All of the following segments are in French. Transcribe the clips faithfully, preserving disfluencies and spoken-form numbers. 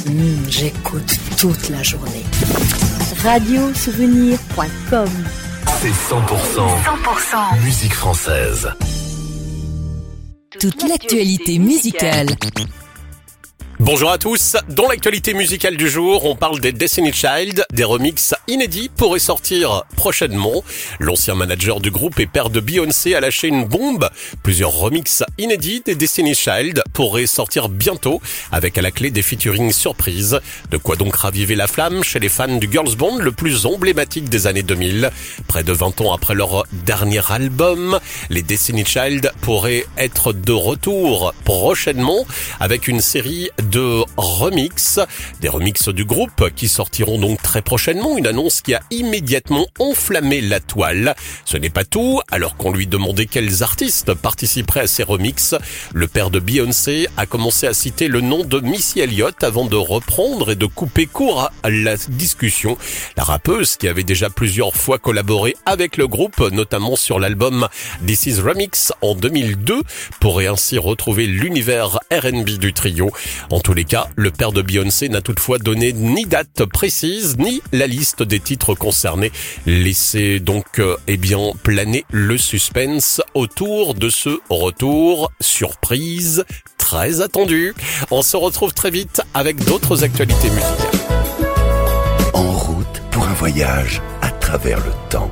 Mmh, j'écoute toute la journée. radio souvenir point com. C'est cent pour cent, cent pour cent musique française. Toute l'actualité musicale. Bonjour à tous, dans l'actualité musicale du jour, on parle des Destiny Child, des remixes inédits pourraient sortir prochainement. L'ancien manager du groupe et père de Beyoncé a lâché une bombe. Plusieurs remixes inédits des Destiny Child pourraient sortir bientôt, avec à la clé des featuring surprises. De quoi donc raviver la flamme chez les fans du girls band le plus emblématique des années deux mille. Près de vingt ans après leur dernier album, les Destiny Child pourraient être de retour prochainement avec une série de remix, des remixes du groupe qui sortiront donc très prochainement, une annonce qui a immédiatement enflammé la toile. Ce n'est pas tout, alors qu'on lui demandait quels artistes participeraient à ces remixes, le père de Beyoncé a commencé à citer le nom de Missy Elliott avant de reprendre et de couper court à la discussion. La rappeuse, qui avait déjà plusieurs fois collaboré avec le groupe, notamment sur l'album This Is Remix en deux mille deux, pourrait ainsi retrouver l'univers R and B du trio. En tous les cas, le père de Beyoncé n'a toutefois donné ni date précise, ni la liste des titres concernés. Laissez donc euh, eh bien planer le suspense autour de ce retour. Surprise très attendue. On se retrouve très vite avec d'autres actualités musicales. En route pour un voyage à travers le temps.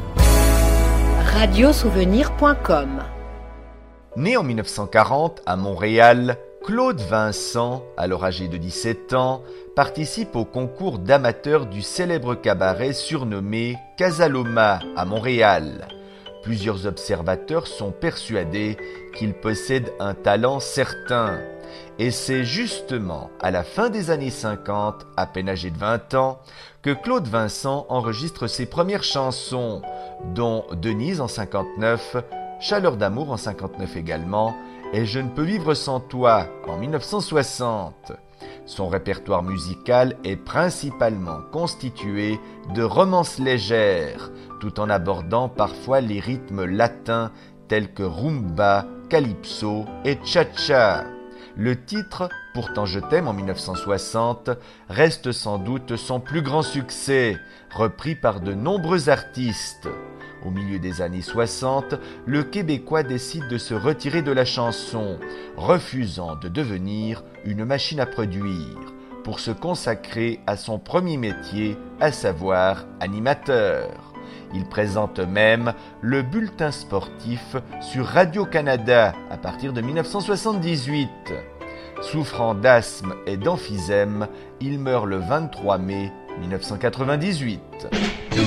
radio souvenir point com. Né en dix-neuf cent quarante à Montréal, Claude Vincent, alors âgé de dix-sept ans, participe au concours d'amateurs du célèbre cabaret surnommé Casaloma à Montréal. Plusieurs observateurs sont persuadés qu'il possède un talent certain. Et c'est justement à la fin des années cinquante, à peine âgé de vingt ans, que Claude Vincent enregistre ses premières chansons, dont Denise en cinquante-neuf, Chaleur d'amour en cinquante-neuf également, et Je ne peux vivre sans toi en dix-neuf cent soixante. Son répertoire musical est principalement constitué de romances légères, tout en abordant parfois les rythmes latins tels que rumba, calypso et cha-cha. Le titre « Pourtant je t'aime » en dix-neuf cent soixante reste sans doute son plus grand succès, repris par de nombreux artistes. Au milieu des années soixante, le Québécois décide de se retirer de la chanson, refusant de devenir une machine à produire, pour se consacrer à son premier métier, à savoir animateur. Il présente même le bulletin sportif sur Radio-Canada à partir de dix-neuf cent soixante-dix-huit. Souffrant d'asthme et d'emphysème, il meurt le vingt-trois mai dix-neuf cent quatre-vingt-dix-huit.